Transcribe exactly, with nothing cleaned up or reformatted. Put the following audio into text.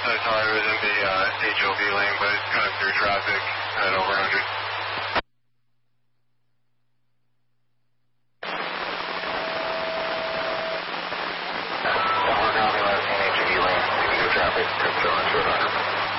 I thought I was in the uh, H O V lane, but it's kind of through traffic at over one hundred. We're currently last in H O V lane, leaving through traffic, control one hundred.